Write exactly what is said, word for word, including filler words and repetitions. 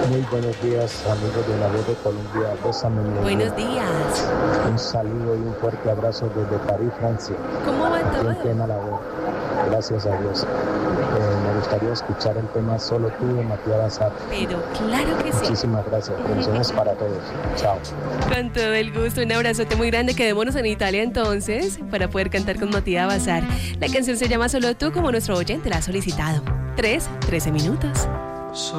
Muy buenos días, amigos de la Voz de Colombia. Bésame, mi Buenos vida. días. Un saludo y un fuerte abrazo desde París, Francia. ¿Cómo va Aquí en todo? plena labor. Gracias a Dios. Eh, me gustaría escuchar el tema Solo tú de Matías Bazar. Pero claro que sí. Muchísimas gracias. Bendiciones para todos. Chao. Con todo el gusto, un abrazote muy grande. Quedémonos en Italia entonces para poder cantar con Matías Bazar. La canción se llama Solo tú, como nuestro oyente la ha solicitado. tres, trece minutos.